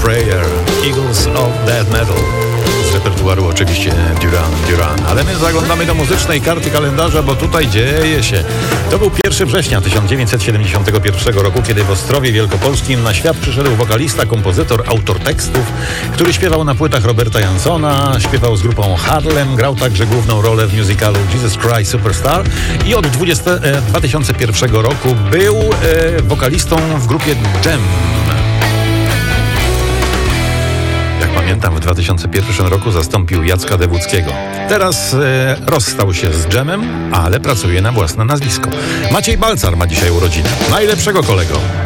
Prayer, Eagles of Death Metal. Z repertuaru oczywiście Duran. Ale my zaglądamy do muzycznej karty kalendarza, bo tutaj dzieje się. To był 1 września 1971 roku, kiedy w Ostrowie Wielkopolskim na świat przyszedł wokalista, kompozytor, autor tekstów, który śpiewał na płytach Roberta Jansona, śpiewał z grupą Harlem, grał także główną rolę w musicalu Jesus Christ Superstar i od 2001 roku był wokalistą w grupie Dżem. Pamiętam, w 2001 roku zastąpił Jacka Dewuckiego. Teraz rozstał się z Dżemem, ale pracuje na własne nazwisko. Maciej Balcar ma dzisiaj urodziny. Najlepszego, kolego!